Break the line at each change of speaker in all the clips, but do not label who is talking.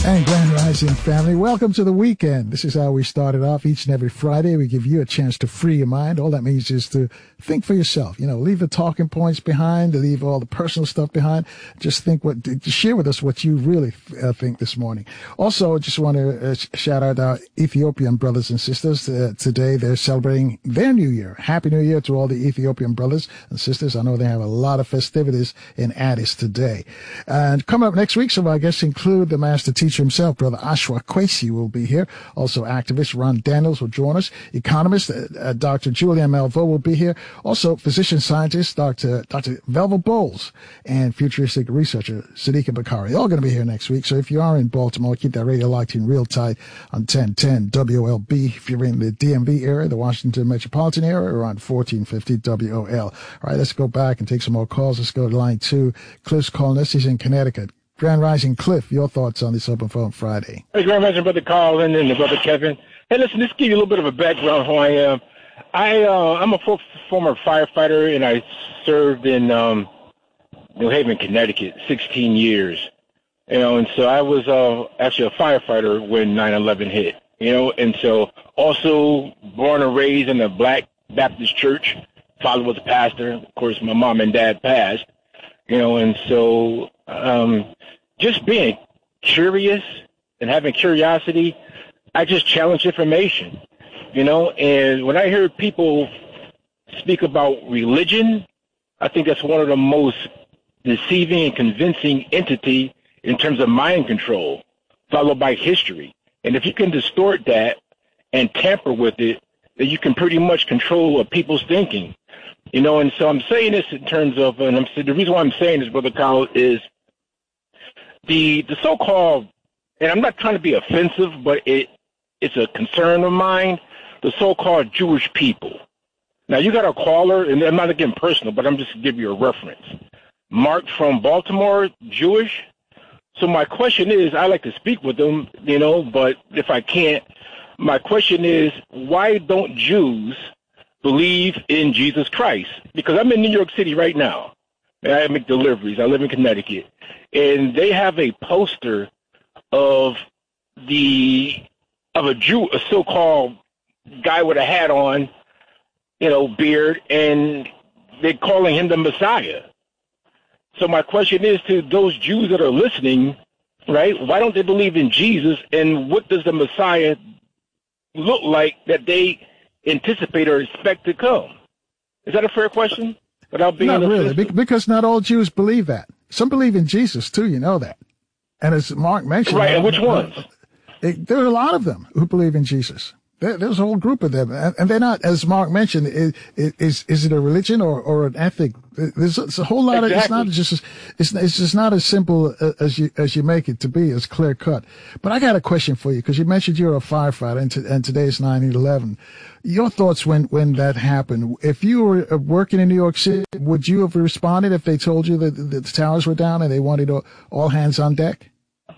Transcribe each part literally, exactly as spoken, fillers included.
And Grand Rising family, welcome to the weekend. This is how we started off each and every Friday. We give you a chance to free your mind. All that means is to think for yourself. You know, leave the talking points behind, leave all the personal stuff behind. Just think what, to share with us what you really uh, think this morning. Also, I just want to uh, shout out our Ethiopian brothers and sisters. Uh, today, they're celebrating their New Year. Happy New Year to all the Ethiopian brothers and sisters. I know they have a lot of festivities in Addis today. And coming up next week, some of our guests include the master teacher himself, Brother Ashwa Kwesi will be here. Also, activist Ron Daniels will join us. Economist uh, uh, Doctor Julian Malveaux will be here. Also, physician scientist Doctor Doctor Velva Bowles and futuristic researcher Sadiqa Bakari. They're all going to be here next week. So if you are in Baltimore, keep that radio locked in real tight on ten ten W O L B. If you're in the D M V area, the Washington metropolitan area, or on fourteen fifty W O L. All right, let's go back and take some more calls. Let's go to line two. Cliff's calling us. He's in Connecticut. Grand Rising Cliff, your thoughts on this Open Phone Friday?
Hey, Grand Rising, Brother Carl and Brother Kevin. Hey, listen, just to give you a little bit of a background who I am. I, uh, I'm a former firefighter, and I served in um, New Haven, Connecticut, sixteen years. You know, and so I was uh, actually a firefighter when nine eleven hit, you know, and so also born and raised in a Black Baptist church. Father was a pastor. Of course, my mom and dad passed, you know, and so um, just being curious and having curiosity, I just challenge information, you know, and when I hear people speak about religion, I think that's one of the most deceiving and convincing entity in terms of mind control, followed by history. And if you can distort that and tamper with it, then you can pretty much control what people's thinking. You know, and so I'm saying this in terms of, and I'm, the reason why I'm saying this, Brother Kyle, is the the so-called, and I'm not trying to be offensive, but it it's a concern of mine, the so-called Jewish people. Now, you got a caller, and I'm not again personal, but I'm just to give you a reference. Mark from Baltimore, Jewish. So my question is, I like to speak with them, you know, but if I can't, my question is, why don't Jews believe in Jesus Christ? Because I'm in New York City right now. I make deliveries. I live in Connecticut. And they have a poster of the of a Jew, a so-called guy with a hat on, you know, beard, and they're calling him the Messiah. So my question is to those Jews that are listening, right, why don't they believe in Jesus, and what does the Messiah look like that they anticipate or expect to come? Is that a fair question? Without being
not really,
offensive?
Because not all Jews believe that. Some believe in Jesus, too, you know that. And as Mark mentioned...
Right, and which ones?
It, there are a lot of them who believe in Jesus. There, there's a whole group of them. And, and they're not, as Mark mentioned, it, it, is is it a religion or, or an ethic? There's, it's a whole lot
exactly.
of... It's not just... It's, it's just not as simple as you as you make it to be, as clear cut. But I got a question for you, because you mentioned you're a firefighter, and, to, and today's nine eleven. Your thoughts when, when that happened. If you were working in New York City, would you have responded if they told you that, that the towers were down and they wanted all hands on deck?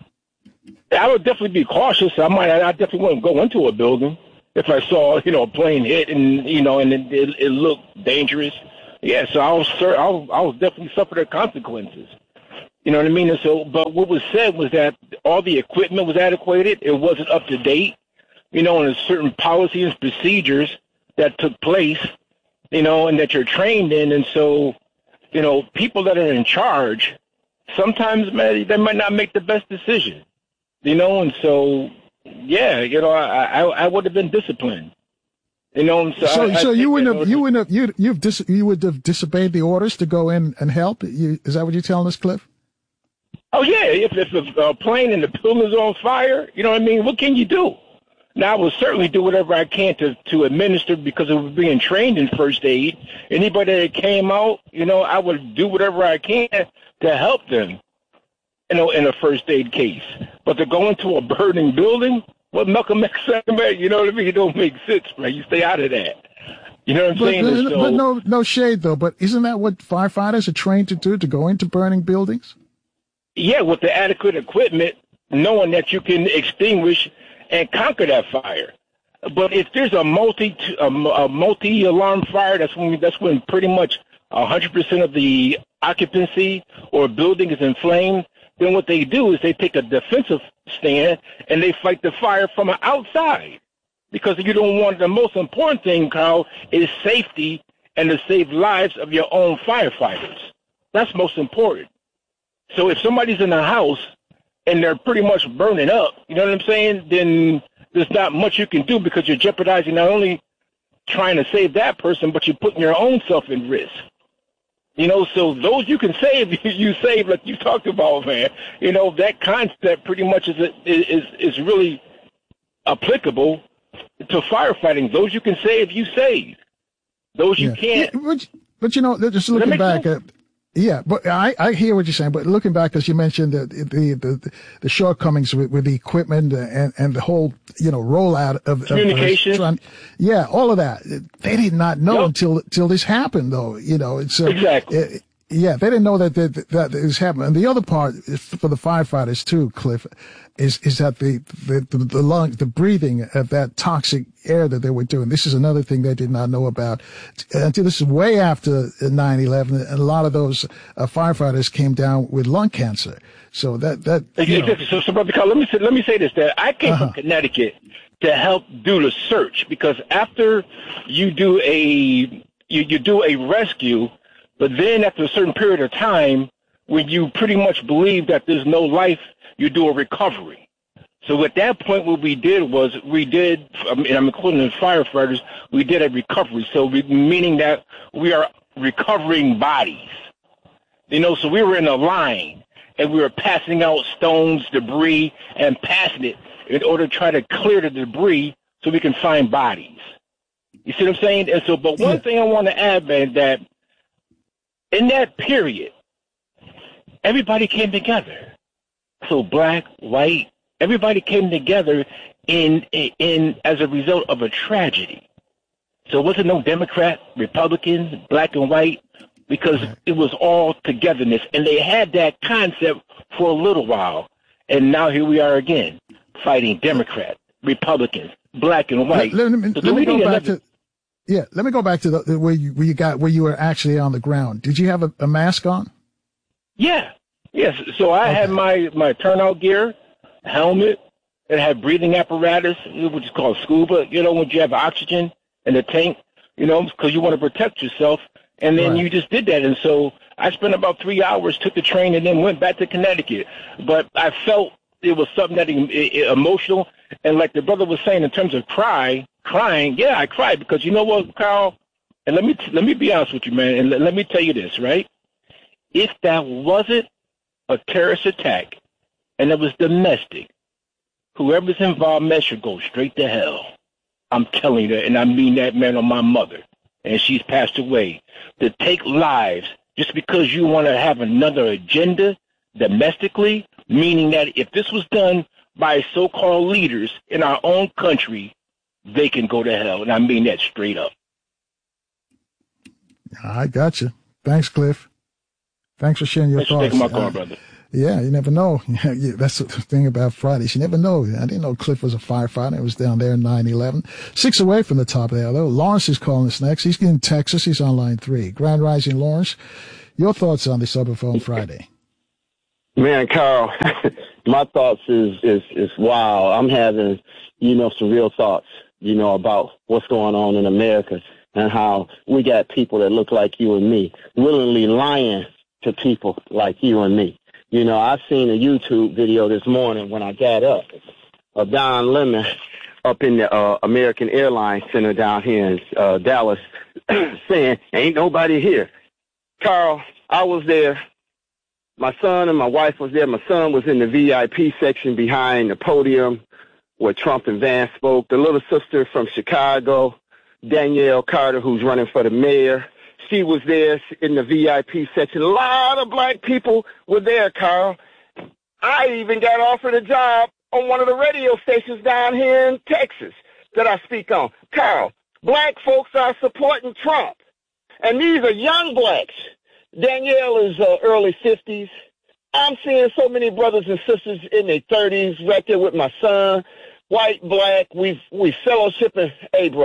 I would definitely be cautious. I might, I definitely wouldn't go into a building if I saw, you know, a plane hit and, you know, and it, it, it looked dangerous. Yeah, so I was, I was, I was definitely suffer the consequences. You know what I mean? And so, but what was said was that all the equipment was adequate. It wasn't up to date. You know, and there's certain policies and procedures that took place, you know, and that you're trained in. And so, you know, people that are in charge, sometimes, man, they might not make the best decision, you know, and so, yeah, you know, I, I, I would have been disciplined. You know, so
so,
I,
so
I
you wouldn't have,
was,
you wouldn't have, you, you've dis, you would have disobeyed the orders to go in and help. You, is that what you're telling us, Cliff?
Oh yeah, if if a plane and the building is on fire, you know what I mean. What can you do? Now I will certainly do whatever I can to to administer, because of being trained in first aid. Anybody that came out, you know, I would do whatever I can to help them, you know, in a first aid case. But to go into a burning building, well, Malcolm X said, man, you know what I mean? It don't make sense, man. You stay out of that. You know what I'm
but,
saying?
But,
so,
but no, no shade though. But isn't that what firefighters are trained to do, to go into burning buildings?
Yeah, with the adequate equipment, knowing that you can extinguish and conquer that fire. But if there's a multi a, a multi alarm fire, that's when that's when pretty much one hundred percent of the occupancy or building is inflamed. then what they do is they take a defensive stand and they fight the fire from outside. Because you don't want, the most important thing, Carl, is safety and to save lives of your own firefighters. That's most important. So if somebody's in a house and they're pretty much burning up, you know what I'm saying, then there's not much you can do because you're jeopardizing not only trying to save that person, but you're putting your own self in risk. You know, so those you can save, you save, like you talked about, man. You know, that concept pretty much is is is really applicable to firefighting. Those you can save, you save. Those you
yeah.
can't.
Yeah, but, but, you know, just looking back at, yeah, but I, I hear what you're saying, but looking back, as you mentioned, the the the, the shortcomings with, with the equipment and, and the whole, you know, rollout of
communication.
Of, of, yeah, all of that. They did not know yep. until until this happened, though. You know, it's uh,
exactly.
It, yeah, they didn't know that that, that this happened. And the other part for the firefighters too, Cliff, is is that the the the, the lung, the breathing of that toxic air that they were doing. This is another thing they did not know about until this is way after nine eleven. And a lot of those uh, firefighters came down with lung cancer. So that that
exactly. So, so, brother Carl, let me say, let me say this: that I came uh-huh. from Connecticut to help do the search, because after you do a you, you do a rescue. But then after a certain period of time, when you pretty much believe that there's no life, you do a recovery. So at that point, what we did was we did, and I'm including the firefighters, we did a recovery. So we, meaning that we are recovering bodies. You know, so we were in a line, and we were passing out stones, debris, and passing it in order to try to clear the debris so we can find bodies. You see what I'm saying? And so, but one yeah. thing I want to add, man, that in that period, everybody came together. So black, white, everybody came together in, in in as a result of a tragedy. So it wasn't no Democrat, Republican, black and white, because it was all togetherness. And they had that concept for a little while. And now here we are again, fighting Democrat, Republicans, black and white.
Let, let me, so let me go back to... Yeah, let me go back to the where you where you got where you were actually on the ground. Did you have a, a mask on?
Yeah, yes. So I okay. had my, my turnout gear, helmet. It had breathing apparatus, which is called scuba. You know, when you have oxygen in the tank, you know, because you want to protect yourself. And then right. you just did that. And so I spent about three hours, took the train, and then went back to Connecticut. But I felt it was something that it, it, emotional. And like the brother was saying, in terms of cry. Crying, yeah, I cried because you know what, Carl? And let me let me be honest with you, man, and let, let me tell you this, right? If that wasn't a terrorist attack and it was domestic, whoever's involved, man, should go straight to hell. I'm telling you that, and I mean that, man, on my mother, and she's passed away. To take lives just because you want to have another agenda domestically, meaning that if this was done by so-called leaders in our own country, they can go to hell, and I mean that straight up.
I got you. Thanks, Cliff. Thanks for sharing your
Thanks
thoughts.
For taking my call,
uh,
brother.
Yeah, you never know. Yeah, that's the thing about Fridays. You never know. I didn't know Cliff was a firefighter. It was down there in nine eleven. Six away from the top of the hour. Lawrence is calling us next. He's in Texas. He's on line three. Grand Rising, Lawrence. Your thoughts on this Open Phone Friday?
Man, Carl, my thoughts is, is, is wow. I'm having, you know, some real thoughts, you know, about what's going on in America and how we got people that look like you and me willingly lying to people like you and me. You know, I seen a YouTube video this morning when I got up of Don Lemon up in the uh, American Airlines Center down here in uh, Dallas saying, ain't nobody here. Carl, I was there. My son and my wife was there. My son was in the V I P section behind the podium where Trump and Vance spoke. The little sister from Chicago, Danielle Carter, who's running for the mayor, she was there in the V I P section. A lot of black people were there, Carl. I even got offered a job on one of the radio stations down here in Texas that I speak on. Carl, black folks are supporting Trump, and these are young blacks. Danielle is uh, early fifties. I'm seeing so many brothers and sisters in their thirties right there with my son, white, black. We we fellowshipping. Hey, bro,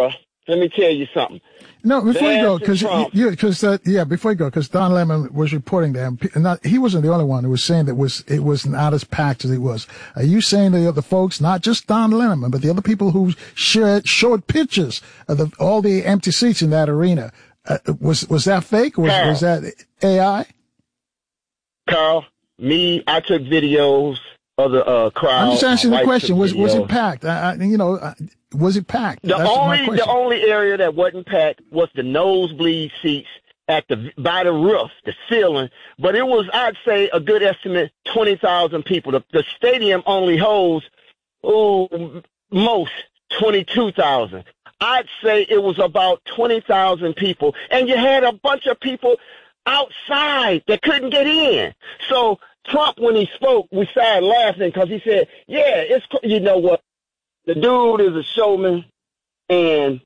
let me tell you something.
No, before you go, because
you,
because uh, yeah, before you go, because Don Lemon was reporting that, and not, he wasn't the only one who was saying that it was it was not as packed as it was. Are you saying the other folks, not just Don Lemon, but the other people who shared showed pictures of the, all the empty seats in that arena, uh, was was that fake? Or was,
Carl,
was that A I?
Carl, me, I took videos of the uh, crowd.
I'm just asking the question: Was
videos.
was it packed? I, I, you know. I, Was it packed?
The
That's
only the only area that wasn't packed was the nosebleed seats at the by the roof, the ceiling. But it was, I'd say, a good estimate, twenty thousand people. The, the stadium only holds, oh, most twenty-two thousand. I'd say it was about twenty thousand people, and you had a bunch of people outside that couldn't get in. So Trump, when he spoke, we started laughing because he said, "Yeah, it's you know what." The dude is a showman, and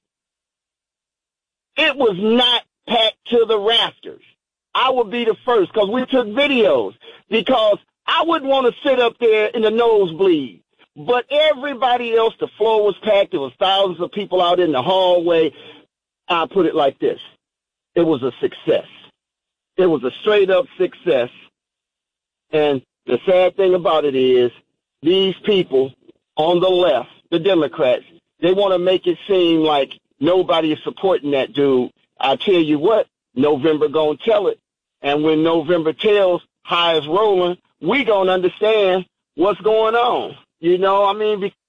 it was not packed to the rafters. I would be the first because we took videos because I wouldn't want to sit up there in the nosebleed. But everybody else, the floor was packed. There was thousands of people out in the hallway. I put it like this. It was a success. It was a straight-up success. And the sad thing about it is these people on the left, the Democrats, they want to make it seem like nobody is supporting that dude. I tell you what, November gonna tell it. And when November tells how it's rolling, we gonna understand what's going on. You know, I mean, be-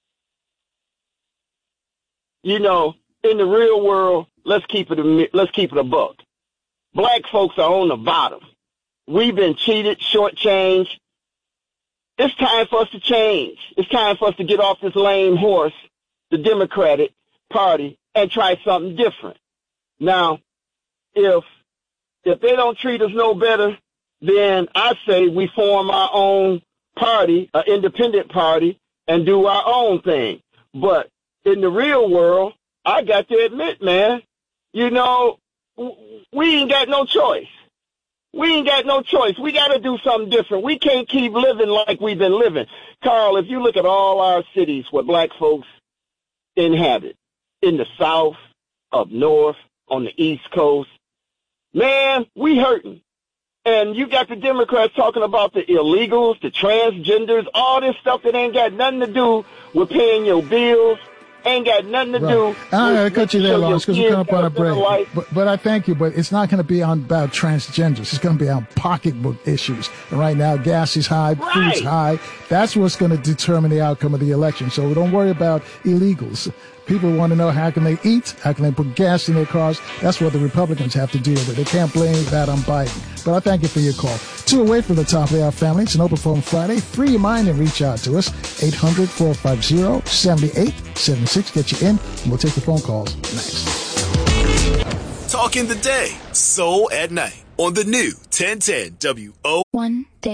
you know, in the real world, let's keep it a, let's keep it a buck. Black folks are on the bottom. We've been cheated, shortchanged. It's time for us to change. It's time for us to get off this lame horse, the Democratic Party, and try something different. Now, if if they don't treat us no better, then I say we form our own party, an independent party, and do our own thing. But in the real world, I got to admit, man, you know, we ain't got no choice. We ain't got no choice. We got to do something different. We can't keep living like we've been living. Carl, if you look at all our cities where black folks inhabit, in the South, up north, on the East Coast, man, we hurting. And you got the Democrats talking about the illegals, the transgenders, all this stuff that ain't got nothing to do with paying your bills. Ain't got nothing to
right.
do.
I'm going to cut you there, Lawrence, because we're coming up on a break. But, but I thank you. But it's not going to be on about transgenders. It's going to be on pocketbook issues. And right now, gas is high,
right.
food's high. That's what's going to determine the outcome of the election. So don't worry about illegals. People want to know how can they eat, how can they put gas in their cars. That's what the Republicans have to deal with. They can't blame that on Biden. But I thank you for your call. Two away from the top of the hour, family. It's an open phone Friday. Free your mind and reach out to us. eight hundred, four five zero, seven eight seven six. Get you in, and we'll take the phone calls next.
Talking the day, soul at night on the new ten ten W O.
One day.